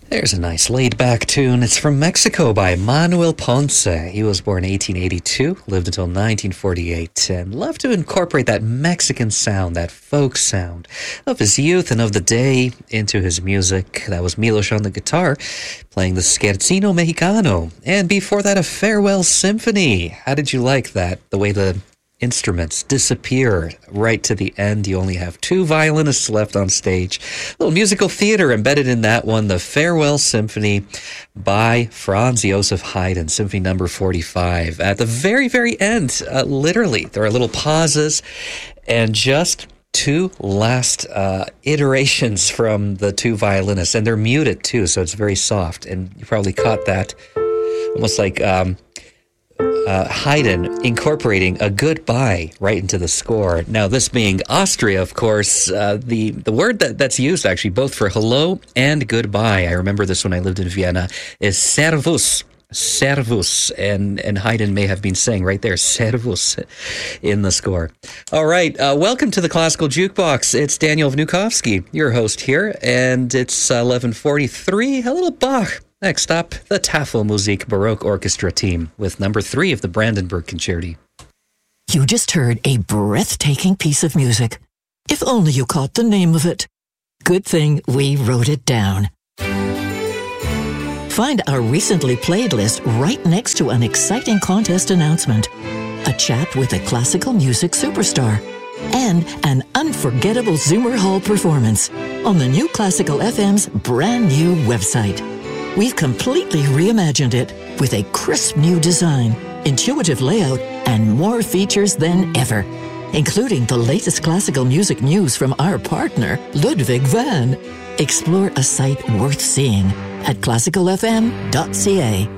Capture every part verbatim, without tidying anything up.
There's a nice laid-back tune. It's from Mexico by Manuel Ponce. He was born eighteen eighty-two, lived until nineteen forty-eight, and loved to incorporate that Mexican sound, that folk sound of his youth and of the day into his music. That was Milos on the guitar, playing the Scherzino Mexicano. And before that, a Farewell Symphony. How did you like that? The way the instruments disappear right to the end. You only have two violinists left on stage. A little musical theater embedded in that one, the Farewell Symphony by Franz Joseph Haydn, Symphony number forty-five. At the very, very end, uh, literally, there are little pauses and just two last uh, iterations from the two violinists, and they're muted too, so it's very soft, and you probably caught that, almost like um, Uh, Haydn incorporating a goodbye right into the score. Now, this being Austria, of course, uh, the, the word that, that's used actually both for hello and goodbye, I remember this when I lived in Vienna, is servus. Servus. And, and Haydn may have been saying right there, servus, in the score. All right. Uh, welcome to the Classical Jukebox. It's Daniel Vnukovsky, your host here, and it's eleven forty-three. A little Bach. Next up, the Tafelmusik Baroque Orchestra team with number three of the Brandenburg Concerti. You just heard a breathtaking piece of music. If only you caught the name of it. Good thing we wrote it down. Find our recently played list right next to an exciting contest announcement, a chat with a classical music superstar, and an unforgettable Zoomer Hall performance on the New Classical F M's brand new website. We've completely reimagined it with a crisp new design, intuitive layout, and more features than ever, including the latest classical music news from our partner, Ludwig van. Explore a site worth seeing at classical f m dot c a.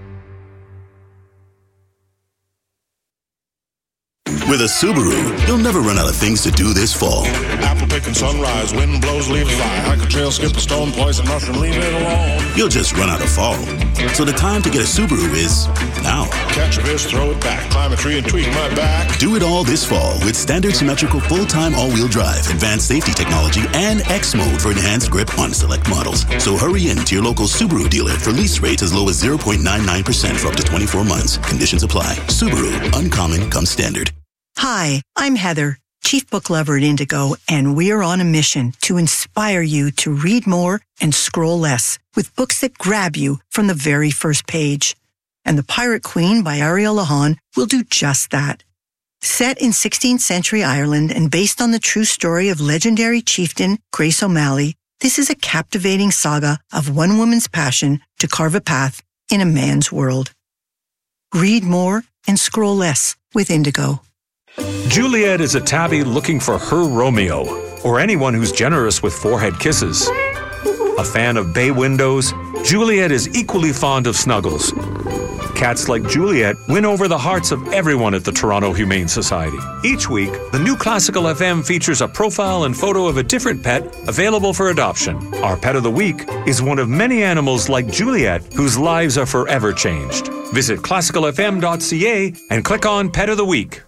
With a Subaru, you'll never run out of things to do this fall. Apple picking sunrise, wind blows, leaves fly. I could trail, skip a stone, poison mushroom, leave it alone. You'll just run out of fall. So the time to get a Subaru is now. Catch a fish, throw it back, climb a tree and tweak my back. Do it all this fall with standard symmetrical full-time all-wheel drive, advanced safety technology, and X mode for enhanced grip on select models. So hurry in to your local Subaru dealer for lease rates as low as zero point nine nine percent for up to twenty-four months. Conditions apply. Subaru, uncommon comes standard. Hi, I'm Heather, Chief Book Lover at Indigo, and we're on a mission to inspire you to read more and scroll less with books that grab you from the very first page. And The Pirate Queen by Ariel Lahan will do just that. Set in sixteenth century Ireland and based on the true story of legendary chieftain Grace O'Malley, this is a captivating saga of one woman's passion to carve a path in a man's world. Read more and scroll less with Indigo. Juliet is a tabby looking for her Romeo, or anyone who's generous with forehead kisses. A fan of bay windows, Juliet is equally fond of snuggles. Cats like Juliet win over the hearts of everyone at the Toronto Humane Society. Each week, the New Classical F M features a profile and photo of a different pet available for adoption. Our Pet of the Week is one of many animals like Juliet whose lives are forever changed. Visit classical f m dot c a and click on Pet of the Week.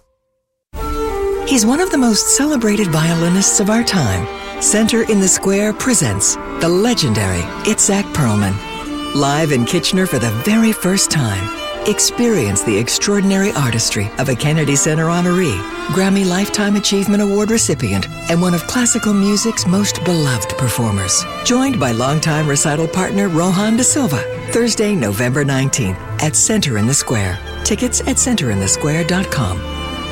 He's one of the most celebrated violinists of our time. Center in the Square presents the legendary Itzhak Perlman. Live in Kitchener for the very first time, experience the extraordinary artistry of a Kennedy Center honoree, Grammy Lifetime Achievement Award recipient, and one of classical music's most beloved performers. Joined by longtime recital partner Rohan De Silva, Thursday, November nineteenth at Center in the Square. Tickets at center in the square dot com.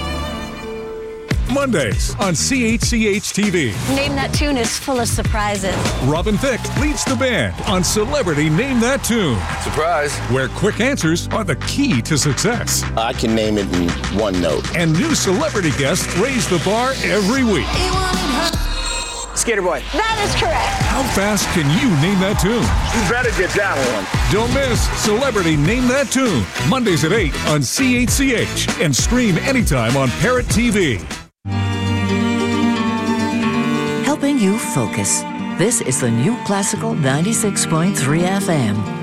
Mondays on C H C H T V. Name That Tune is full of surprises. Robin Thicke leads the band on Celebrity Name That Tune. Surprise. Where quick answers are the key to success. I can name it in one note. And new celebrity guests raise the bar every week. Skater Boy. That is correct. How fast can you name that tune? You better get that one. Don't miss Celebrity Name That Tune. Mondays at eight on C H C H and stream anytime on Parrot T V. Helping you focus. This is the New Classical ninety-six point three F M.